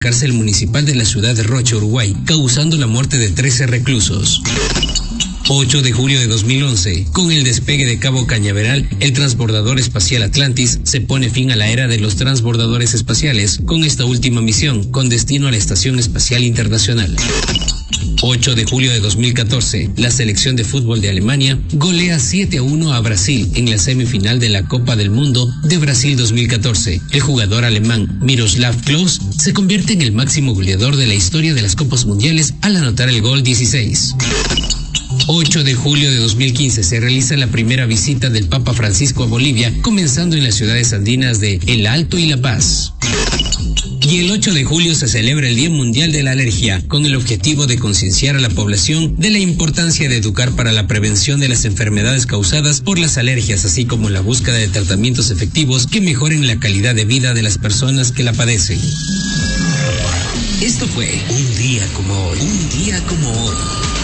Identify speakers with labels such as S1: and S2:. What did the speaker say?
S1: cárcel municipal de la ciudad de Rocha, Uruguay, causando la muerte de 13 reclusos. 8 de julio de 2011, con el despegue de Cabo Cañaveral, el transbordador espacial Atlantis se pone fin a la era de los transbordadores espaciales, con esta última misión, con destino a la Estación Espacial Internacional. 8 de julio de 2014, la selección de fútbol de Alemania golea 7-1 a Brasil en la semifinal de la Copa del Mundo de Brasil 2014. El jugador alemán Miroslav Klose se convierte en el máximo goleador de la historia de las Copas Mundiales al anotar el gol 16. 8 de julio de 2015 se realiza la primera visita del Papa Francisco a Bolivia, comenzando en las ciudades andinas de El Alto y La Paz. Y el 8 de julio se celebra el Día Mundial de la Alergia, con el objetivo de concienciar a la población de la importancia de educar para la prevención de las enfermedades causadas por las alergias, así como la búsqueda de tratamientos efectivos que mejoren la calidad de vida de las personas que la padecen. Esto fue Un Día Como Hoy. Un Día Como Hoy.